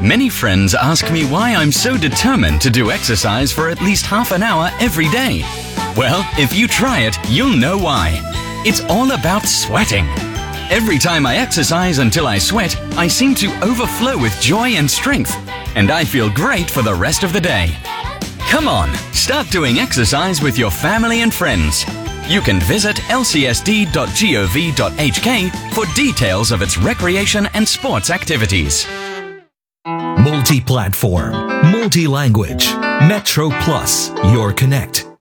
Many friends ask me why I'm so determined to do exercise for at least half an hour every day. Well, if you try it, you'll know why. It's all about sweating. Every time I exercise until I sweat, I seem to overflow with joy and strength, and I feel great for the rest of the day. Come on, start doing exercise with your family and friends. You can visit lcsd.gov.hk for details of its recreation and sports activities. Multi-platform, multi-language, Metro Plus, your connect.